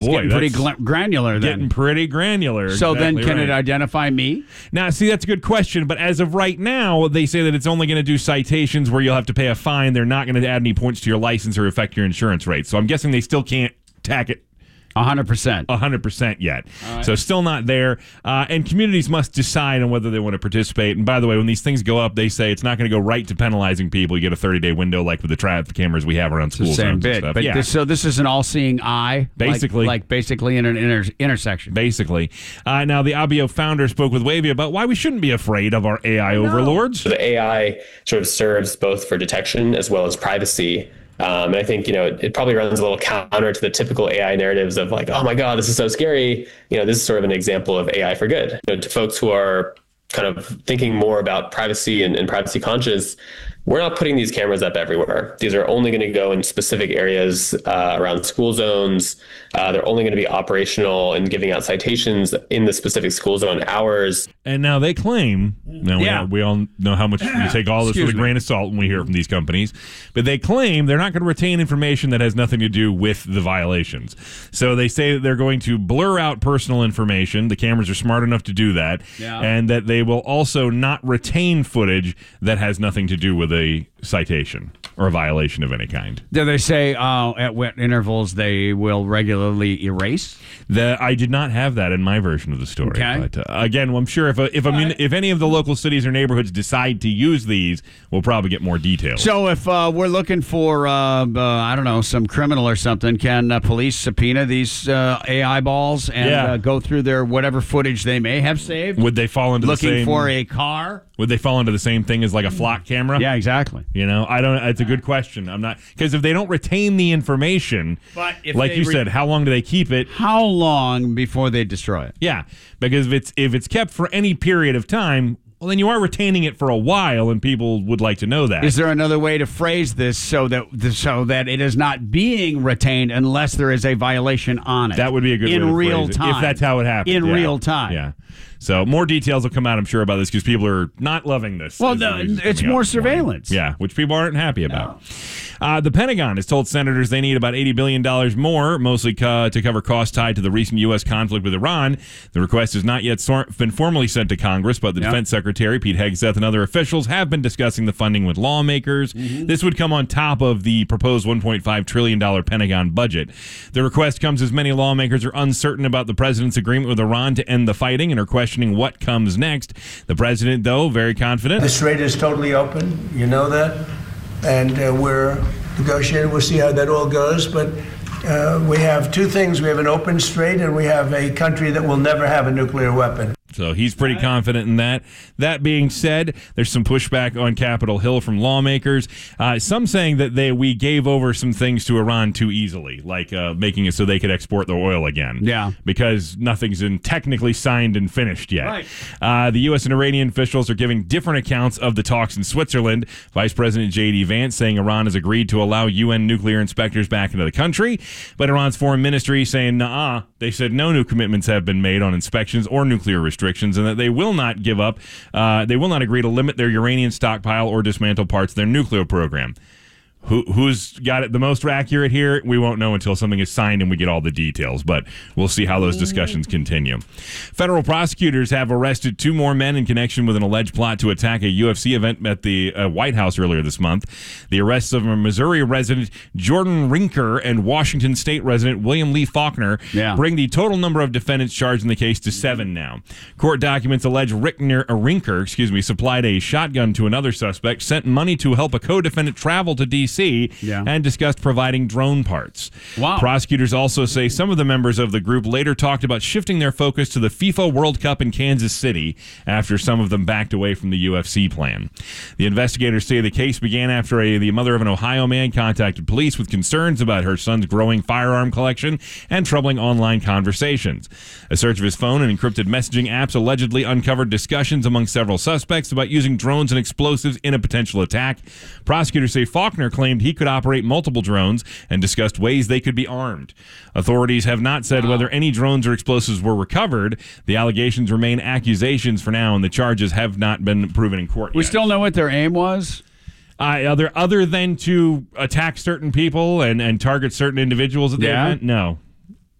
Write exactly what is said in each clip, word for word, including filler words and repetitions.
It's Boy, getting pretty that's gl- granular then. Getting pretty granular. So then exactly can right. it identify me? Now, see, that's a good question, but as of right now, they say that it's only going to do citations where you'll have to pay a fine. They're not going to add any points to your license or affect your insurance rate. So I'm guessing they still can't tack it one hundred percent. one hundred percent yet. Right. So still not there. Uh, and communities must decide on whether they want to participate. And by the way, when these things go up, they say it's not going to go right to penalizing people. You get a thirty-day window like with the traffic cameras we have around school The same zones and bit. stuff. But yeah. this, so this is an all-seeing eye? Basically. Like, like basically in an inter- intersection. Basically. Uh, now, the Abio founder spoke with Wavy about why we shouldn't be afraid of our A I overlords. So the A I sort of serves both for detection as well as privacy. Um, and I think, you know, it, it probably runs a little counter to the typical A I narratives of like, oh my God, this is so scary. You know, this is sort of an example of A I for good. You know, to folks who are kind of thinking more about privacy and, and privacy conscious, we're not putting these cameras up everywhere. These are only going to go in specific areas uh, around school zones. Uh, they're only going to be operational and giving out citations in the specific school zone hours. And now they claim, now we, Yeah. we all know how much we take all this Excuse with a me. grain of salt when we hear it from these companies, but they claim they're not going to retain information that has nothing to do with the violations. So they say that they're going to blur out personal information. The cameras are smart enough to do that. Yeah. And that they will also not retain footage that has nothing to do with a citation or a violation of any kind. Do they say uh, at what intervals they will regularly erase? The, I did not have that in my version of the story. Okay. But uh, again, I'm sure if a, if a, mun- if any of the local cities or neighborhoods decide to use these, we'll probably get more details. So if uh, we're looking for, uh, uh, I don't know, some criminal or something, can uh, police subpoena these uh, A I balls and Yeah. uh, go through their whatever footage they may have saved? Would they fall into Looking the same? for a car? Would they fall into the same thing as like a flock camera? Yeah, exactly. You know, I don't. It's a good question. I'm not because if they don't retain the information, But if like they you re- said, how long do they keep it? How long before they destroy it? Yeah, because if it's if it's kept for any period of time, well, then you are retaining it for a while, and people would like to know that. Is there another way to phrase this so that so that it is not being retained unless there is a violation on it? That would be a good in way to real phrase it, time. if that's how it happens. In yeah. real time. Yeah. So more details will come out, I'm sure, about this because people are not loving this. Well, as the no, news is it's coming more out this morning. surveillance. Yeah, which people aren't happy about. Uh, the Pentagon has told senators they need about eighty billion dollars more, mostly co- to cover costs tied to the recent U S conflict with Iran. The request has not yet sor- been formally sent to Congress, but the Yep. Defense Secretary, Pete Hegseth, and other officials have been discussing the funding with lawmakers. Mm-hmm. This would come on top of the proposed one point five trillion dollars Pentagon budget. The request comes as many lawmakers are uncertain about the president's agreement with Iran to end the fighting and are questioning what comes next. The president, though, very confident. The strait is totally open. You know that. And uh, we're negotiating. We'll see how that all goes. But uh, we have two things. We have an open strait, and we have a country that will never have a nuclear weapon. So he's pretty confident in that. That being said, there's some pushback on Capitol Hill from lawmakers. Uh, some saying that they we gave over some things to Iran too easily, like uh, making it so they could export their oil again. Yeah. Because nothing's in technically signed and finished yet. Right. Uh, the U S and Iranian officials are giving different accounts of the talks in Switzerland. Vice President J D Vance saying Iran has agreed to allow U N nuclear inspectors back into the country, but Iran's foreign ministry saying, nah, they said no new commitments have been made on inspections or nuclear restrictions. Restrictions and that they will not give up, uh, they will not agree to limit their uranium stockpile or dismantle parts of their nuclear program. Who, who's got it the most accurate here? We won't know until something is signed and we get all the details, but we'll see how those discussions continue. Federal prosecutors have arrested two more men in connection with an alleged plot to attack a U F C event at the uh, White House earlier this month. The arrests of a Missouri resident, Jordan Rinker, and Washington State resident, William Lee Faulkner, Yeah. bring the total number of defendants charged in the case to seven now. Court documents allege Rickner, uh, Rinker excuse me, supplied a shotgun to another suspect, sent money to help a co-defendant travel to D C, Yeah. and discussed providing drone parts. Wow. Prosecutors also say some of the members of the group later talked about shifting their focus to the FIFA World Cup in Kansas City after some of them backed away from the U F C plan. The investigators say the case began after a, the mother of an Ohio man contacted police with concerns about her son's growing firearm collection and troubling online conversations. A search of his phone and encrypted messaging apps allegedly uncovered discussions among several suspects about using drones and explosives in a potential attack. Prosecutors say Faulkner claimed he could operate multiple drones and discussed ways they could be armed. Authorities have not said whether any drones or explosives were recovered. The allegations remain accusations for now, and the charges have not been proven in court We yet. still know what their aim was? Uh, other, other than to attack certain people and, and target certain individuals at the Yeah. event? No.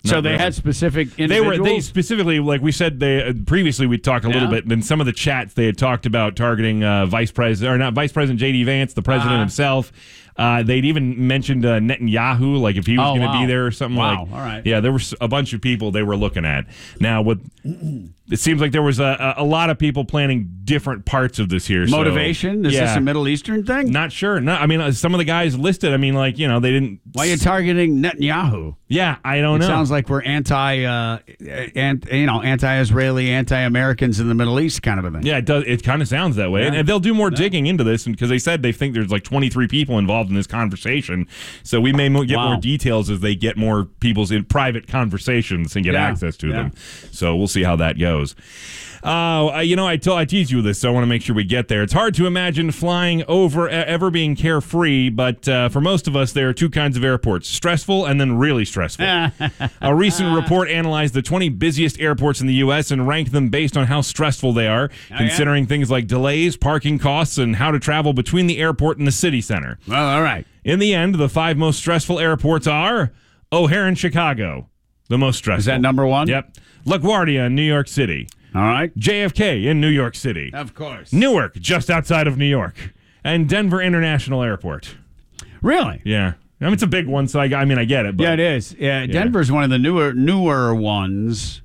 So Not they really. had specific They individuals? were they specifically, like we said, they uh, previously we talked a little Yeah. bit. In some of the chats, they had talked about targeting uh, Vice President or not Vice President J D Vance, the president Uh-huh. himself. Uh, they'd even mentioned uh, Netanyahu, like if he was Oh, going to wow. be there or something. Wow, like all right. Yeah, there was a bunch of people they were looking at. Now, what it seems like there was a, a lot of people planning different parts of this here. so- Motivation? Is yeah. this a Middle Eastern thing? Not sure. No, I mean, uh, some of the guys listed. I mean, like you know, they didn't. Why are you targeting Netanyahu? Yeah, I don't It know. sounds like we're anti, uh, ant, you know, anti-Israeli, anti-Americans in the Middle East kind of a thing. Yeah, it does. It kind of sounds that way, and, and they'll do more digging into this because they said they think there's like twenty-three people involved in this conversation. So we may mo- get Wow. more details as they get more people's in private conversations and get Yeah, access to yeah. them. So we'll see how that goes. Uh, you know, I told I teased you with this, so I want to make sure we get there. It's hard to imagine flying over e- ever being carefree, but uh, for most of us, there are two kinds of airports: stressful and then really stressful. A recent report analyzed the twenty busiest airports in the U S and ranked them based on how stressful they are, yeah? considering things like delays, parking costs, and how to travel between the airport and the city center. Well, all right. In the end, the five most stressful airports are O'Hare in Chicago, the most stressful. Is that number one? Yep. LaGuardia in New York City. All right. J F K in New York City. Of course. Newark, just outside of New York. And Denver International Airport. Really? Yeah. I mean, it's a big one, so I, I mean, I get it. But Yeah, it is. Yeah, Denver's one of the newer newer ones.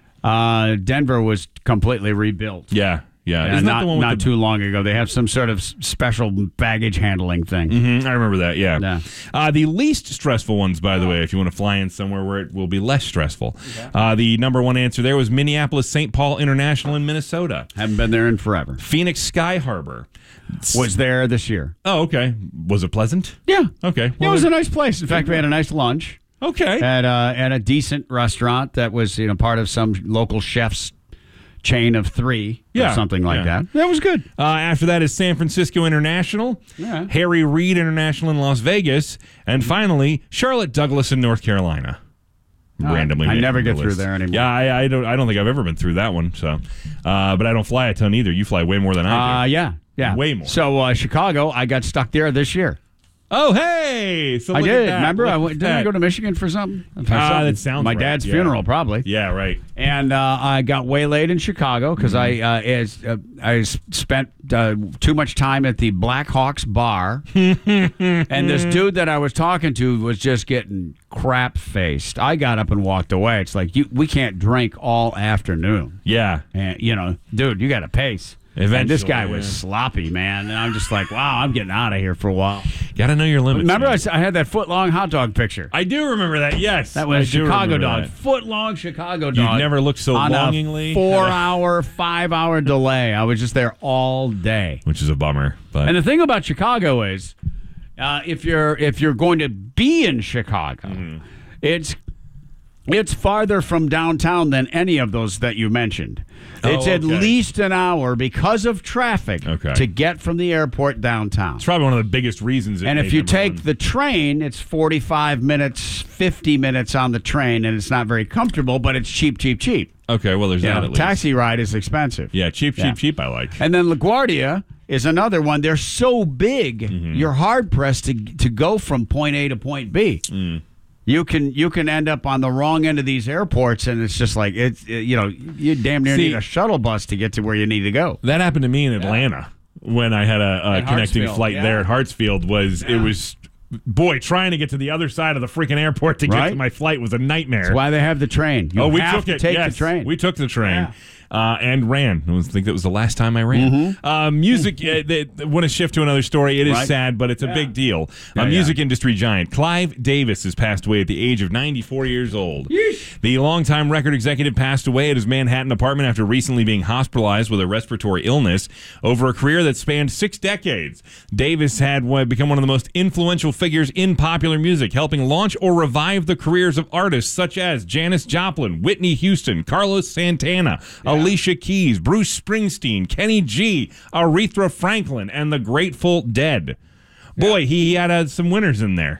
Uh, Denver was completely rebuilt. Yeah, yeah. And Isn't that not the one with not the, too long ago. They have some sort of s- special baggage handling thing. Mhm, I remember that, yeah. Yeah. Uh, the least stressful ones, by the way, if you want to fly in somewhere where it will be less stressful. Uh, the number one answer there was Minneapolis Saint Paul International in Minnesota. Haven't been there in forever. Phoenix Sky Harbor. Was there this year. Oh, okay. Was it pleasant? Yeah. Okay. it Well, was a nice place. In fact, we had a nice lunch okay. at uh, at a decent restaurant that was you know part of some local chef's chain of three Yeah, or something like yeah. that. That was good. Uh, after that is San Francisco International, Yeah. Harry Reid International in Las Vegas, and finally Charlotte Douglas in North Carolina. Randomly, I made never the get through list. there anymore. Yeah, I, I don't. I don't think I've ever been through that one. So, uh, but I don't fly a ton either. You fly way more than I Uh, do. yeah, yeah, Way more. So uh, Chicago, I got stuck there this year. Oh, hey! So I look at did. that. Remember, Look I at went, didn't I that. go to Michigan for something? For Ah, something. that sounds my right, dad's yeah. funeral, probably. Yeah, right. And uh, I got waylaid in Chicago because Mm-hmm. I uh, is, uh, I s- spent uh, too much time at the Blackhawks bar, and this dude that I was talking to was just getting crap faced. I got up and walked away. It's like you, we can't drink all afternoon, Yeah. and you know, dude, you got to pace. And this guy Eventually, was yeah. sloppy, man. And I'm just like, wow, I'm getting out of here for a while. Got to know your limits. Remember, I, man. s- I had that foot long hot dog picture. I do remember that. Yes, That was I do Chicago remember dog, that. foot long Chicago dog. You've never looked so on longingly. a four hour, five hour delay. I was just there all day. Which is a bummer, but And the thing about Chicago is, uh, if you're if you're going to be in Chicago, Mm-hmm. it's it's farther from downtown than any of those that you mentioned. It's Oh, at okay. least an hour because of traffic Okay. to get from the airport downtown. it's probably one of the biggest reasons. It And if made you number take one. the train, it's forty-five minutes, fifty minutes on the train, and it's not very comfortable, but it's cheap, cheap, cheap. okay, well, there's You that know, at least. taxi ride is expensive. Yeah, cheap, cheap, Yeah. cheap. I like. And then LaGuardia is another one. They're so big, Mm-hmm. you're hard pressed to to go from point A to point B. Mm. You can you can end up on the wrong end of these airports, and it's just like it's it- you know you damn near See- need a shuttle bus to get to where you need to go. That happened to me in Atlanta when I had a, a At connecting Hartsfield, flight yeah. there at Hartsfield. Was it was boy trying to get to the other side of the freaking airport to get Right. to my flight was a nightmare. That's why they have the train. You oh, we have took to it. take yes, the train. we took the train. Yeah. Uh, and ran. I think that was the last time I ran. Mm-hmm. Uh, music. uh, they, they want to shift to another story. It is Right. sad, but it's a big deal. Yeah, a yeah. music industry giant, Clive Davis, has passed away at the age of ninety-four years old. The longtime record executive passed away at his Manhattan apartment after recently being hospitalized with a respiratory illness. Over a career that spanned six decades, Davis had uh, become one of the most influential figures in popular music, helping launch or revive the careers of artists such as Janis Joplin, Whitney Houston, Carlos Santana, Alicia Keys, Bruce Springsteen, Kenny G, Aretha Franklin, and the Grateful Dead. Boy, he had uh, some winners in there.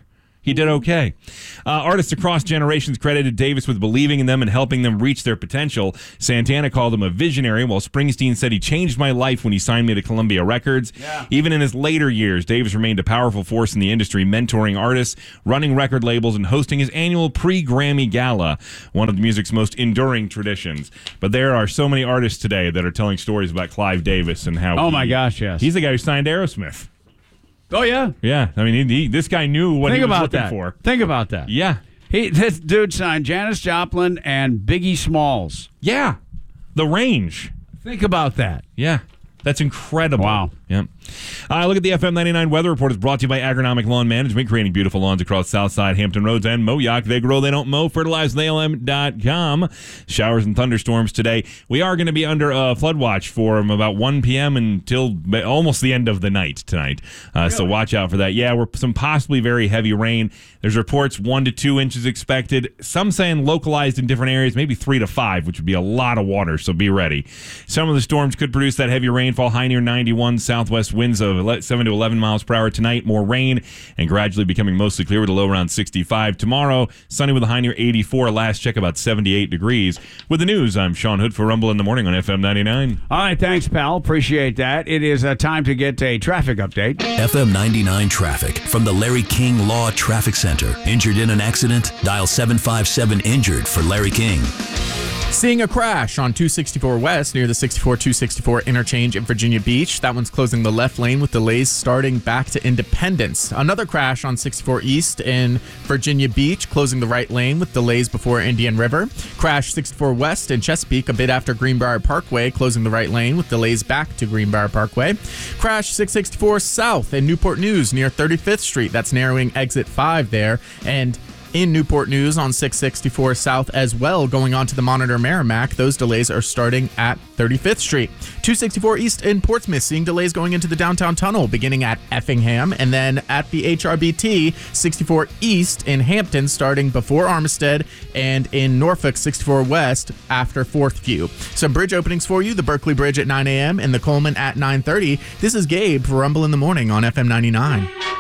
He did okay. Uh, artists across generations credited Davis with believing in them and helping them reach their potential. Santana called him a visionary, while Springsteen said he changed my life when he signed me to Columbia Records. Yeah. Even in his later years, Davis remained a powerful force in the industry, mentoring artists, running record labels, and hosting his annual pre-Grammy Gala, one of the music's most enduring traditions. But there are so many artists today that are telling stories about Clive Davis and how Oh, he- my gosh, yes. he's the guy who signed Aerosmith. Oh, yeah. Yeah, I mean, he, he, this guy knew what Think he was about looking that. for. Think about that. Yeah, He, this dude signed Janis Joplin and Biggie Smalls. yeah, the range. Think about that. Yeah, that's incredible. Wow. Yeah. Uh, look at the F M ninety-nine weather report. Is brought to you by Agronomic Lawn Management, creating beautiful lawns across Southside, Hampton Roads, and Moyock. They grow, they don't mow. fertilize A L M dot com. Showers and thunderstorms today. We are going to be under a flood watch from about one p.m. until almost the end of the night tonight. Uh, so watch out for that. Yeah, we're some possibly very heavy rain. There's reports one to two inches expected. Some saying localized in different areas, maybe three to five, which would be a lot of water. So be ready. Some of the storms could produce that heavy rainfall. High near ninety-one. Southwest winds of seven to eleven miles per hour tonight. More rain and gradually becoming mostly clear with a low around sixty-five. Tomorrow, sunny with a high near eighty-four. Last check about seventy-eight degrees. With the news, I'm Sean Hood for Rumble in the Morning on F M ninety-nine. All right, thanks, pal. Appreciate that. It is uh, time to get a traffic update. F M ninety-nine traffic from the Larry King Law Traffic Center. Injured in an accident? Dial seven five seven injured for Larry King. Seeing a crash on two sixty-four West near the sixty-four two sixty-four interchange in Virginia Beach. That one's closing the left lane with delays starting back to Independence. Another crash on sixty-four East in Virginia Beach, closing the right lane with delays before Indian River. Crash sixty-four West in Chesapeake a bit after Greenbrier Parkway, closing the right lane with delays back to Greenbrier Parkway. Crash six sixty-four South in Newport News near thirty-fifth Street. That's narrowing exit five there. And in Newport News on six sixty-four South as well, going on to the Monitor Merrimack. Those delays are starting at thirty-fifth Street. two sixty-four East in Portsmouth, seeing delays going into the downtown tunnel, beginning at Effingham, and then at the H R B T, sixty-four East in Hampton, starting before Armistead, and in Norfolk, sixty-four West after Fourth View. Some bridge openings for you, the Berkeley Bridge at nine a.m. and the Coleman at nine thirty. This is Gabe for Rumble in the Morning on F M ninety-nine.